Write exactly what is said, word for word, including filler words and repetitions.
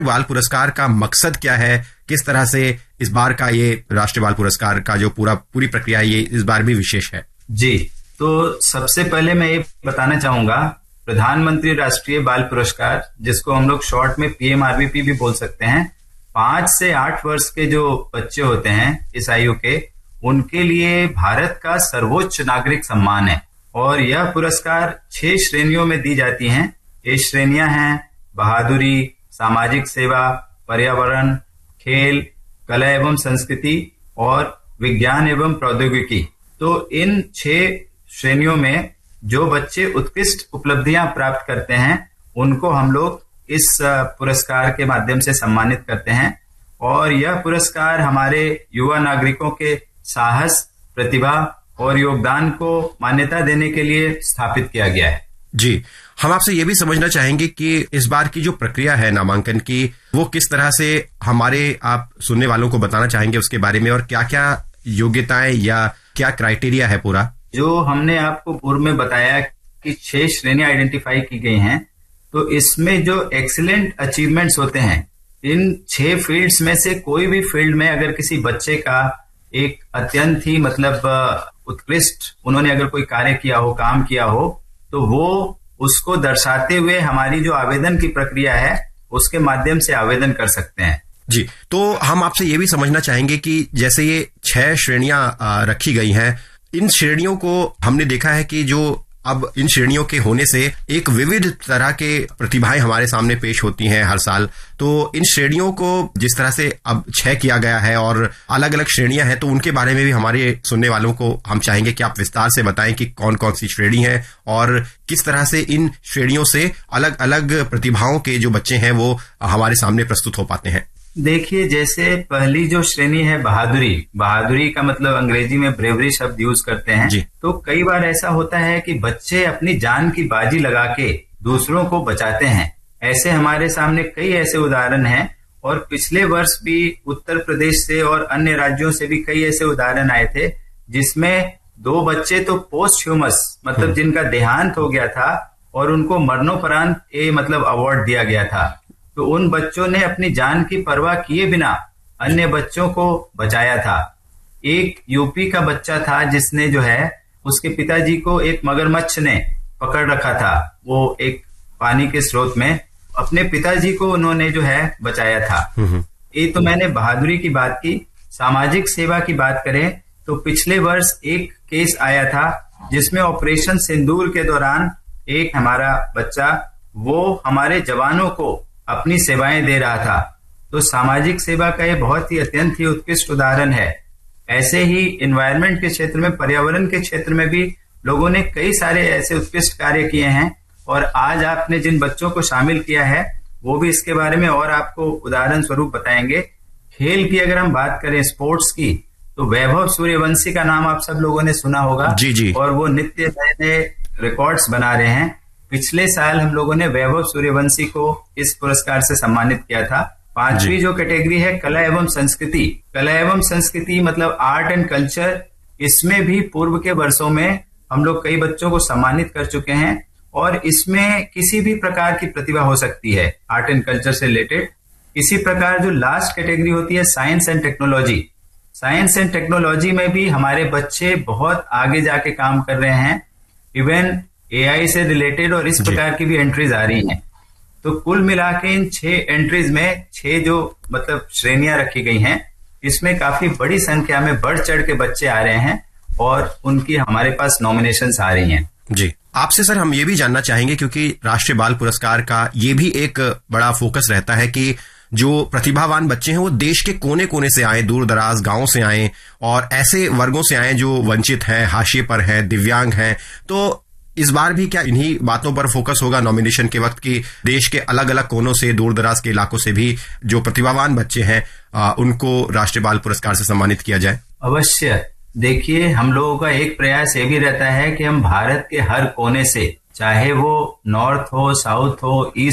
बाल पुरस्कार का मकसद क्या है, किस तरह से इस बार का ये राष्ट्रीय बाल पुरस्कार का जो पूरा पूरी प्रक्रिया है ये इस बार भी विशेष है? जी, तो सबसे पहले मैं ये बताना चाहूंगा, प्रधानमंत्री राष्ट्रीय बाल पुरस्कार, जिसको हम लोग शॉर्ट में P M R B P भी बोल सकते हैं, पांच से आठ वर्ष के जो बच्चे होते हैं इस आयु के, उनके लिए भारत का सर्वोच्च नागरिक सम्मान है। और यह पुरस्कार छह श्रेणियों में दी जाती हैं। ये श्रेणियां हैं बहादुरी, सामाजिक सेवा, पर्यावरण, खेल, कला एवं संस्कृति और विज्ञान एवं प्रौद्योगिकी। तो इन छह श्रेणियों में जो बच्चे उत्कृष्ट उपलब्धियां प्राप्त करते हैं उनको हम लोग इस पुरस्कार के माध्यम से सम्मानित करते हैं। और यह पुरस्कार हमारे युवा नागरिकों के साहस, प्रतिभा और योगदान को मान्यता देने के लिए स्थापित किया गया है। जी, हम आपसे ये भी समझना चाहेंगे कि इस बार की जो प्रक्रिया है नामांकन की, वो किस तरह से हमारे आप सुनने वालों को बताना चाहेंगे उसके बारे में, और क्या क्या योग्यताएं या क्या क्राइटेरिया है पूरा? जो हमने आपको पूर्व में बताया कि छह श्रेणियां आइडेंटिफाई की गई हैं, तो इसमें जो एक्सीलेंट अचीवमेंट्स होते हैं, इन छह फील्ड्स में से कोई भी फील्ड में अगर किसी बच्चे का एक अत्यंत ही मतलब उत्कृष्ट उन्होंने अगर कोई कार्य किया हो, काम किया हो, तो वो उसको दर्शाते हुए हमारी जो आवेदन की प्रक्रिया है उसके माध्यम से आवेदन कर सकते हैं। जी, तो हम आपसे ये भी समझना चाहेंगे कि जैसे ये छह श्रेणियां रखी गई हैं, इन श्रेणियों को हमने देखा है कि जो अब इन श्रेणियों के होने से एक विविध तरह के प्रतिभाएं हमारे सामने पेश होती हैं हर साल। तो इन श्रेणियों को जिस तरह से अब छह किया गया है और अलग अलग श्रेणियां हैं, तो उनके बारे में भी हमारे सुनने वालों को हम चाहेंगे कि आप विस्तार से बताएं कि कौन कौन सी श्रेणी है और किस तरह से इन श्रेणियों से अलग अलग प्रतिभाओं के जो बच्चे हैं वो हमारे सामने प्रस्तुत हो पाते हैं। देखिए, जैसे पहली जो श्रेणी है बहादुरी, बहादुरी का मतलब अंग्रेजी में ब्रेवरी शब्द यूज करते हैं। तो कई बार ऐसा होता है कि बच्चे अपनी जान की बाजी लगा के दूसरों को बचाते हैं। ऐसे हमारे सामने कई ऐसे उदाहरण हैं और पिछले वर्ष भी उत्तर प्रदेश से और अन्य राज्यों से भी कई ऐसे उदाहरण आए थे, जिसमें दो बच्चे तो पोस्ट ह्यूमस मतलब जिनका देहांत हो गया था और उनको मरणोपरांत ये मतलब अवार्ड दिया गया था। तो उन बच्चों ने अपनी जान की परवाह किए बिना अन्य बच्चों को बचाया था। एक यूपी का बच्चा था जिसने जो है उसके पिताजी को एक मगरमच्छ ने पकड़ रखा था, वो एक पानी के स्रोत में, अपने पिताजी को उन्होंने जो है बचाया था। ये तो मैंने बहादुरी की बात की। सामाजिक सेवा की बात करें तो पिछले वर्ष एक केस आया था जिसमें ऑपरेशन सिंदूर के दौरान एक हमारा बच्चा वो हमारे जवानों को अपनी सेवाएं दे रहा था। तो सामाजिक सेवा का ये बहुत ही अत्यंत ही उत्कृष्ट उदाहरण है। ऐसे ही एनवायरनमेंट के क्षेत्र में, पर्यावरण के क्षेत्र में भी लोगों ने कई सारे ऐसे उत्कृष्ट कार्य किए हैं और आज आपने जिन बच्चों को शामिल किया है वो भी इसके बारे में और आपको उदाहरण स्वरूप बताएंगे। खेल की अगर हम बात करें, स्पोर्ट्स की, तो वैभव सूर्यवंशी का नाम आप सब लोगों ने सुना होगा। जी जी। और वो नित्य नए नए रिकॉर्ड्स बना रहे हैं। पिछले साल हम लोगों ने वैभव सूर्यवंशी को इस पुरस्कार से सम्मानित किया था। पांचवी जो कैटेगरी है कला एवं संस्कृति, कला एवं संस्कृति मतलब आर्ट एंड कल्चर, इसमें भी पूर्व के वर्षों में हम लोग कई बच्चों को सम्मानित कर चुके हैं और इसमें किसी भी प्रकार की प्रतिभा हो सकती है आर्ट एंड कल्चर से रिलेटेड। इसी प्रकार जो लास्ट कैटेगरी होती है science and technology, science and technology में भी हमारे बच्चे बहुत आगे जाके काम कर रहे हैं। इवन ए आई से रिलेटेड और इस प्रकार की भी एंट्रीज आ रही हैं। तो कुल मिला के इन छह एंट्रीज में छह जो मतलब श्रेणियां रखी गई हैं, इसमें काफी बड़ी संख्या में बढ़ चढ़ के बच्चे आ रहे हैं और उनकी हमारे पास नॉमिनेशंस आ रही हैं। जी, आपसे सर हम ये भी जानना चाहेंगे, क्योंकि राष्ट्रीय बाल पुरस्कार का ये भी एक बड़ा फोकस रहता है कि जो प्रतिभावान बच्चे हैं वो देश के कोने कोने से आए, दूर दराज गांवों से आए और ऐसे वर्गों से आए जो वंचित हैं, हाशिए पर हैं, दिव्यांग हैं। तो इस बार भी क्या इन्हीं बातों पर फोकस होगा नॉमिनेशन के वक्त की देश के अलग अलग कोनों से, दूर दराज के इलाकों से भी जो प्रतिभावान बच्चे हैं आ, उनको राष्ट्रीय बाल पुरस्कार से सम्मानित किया जाए? अवश्य। देखिए, हम लोगों का एक प्रयास ये भी रहता है कि हम भारत के हर कोने से, चाहे वो नॉर्थ हो, साउथ हो, ईस्ट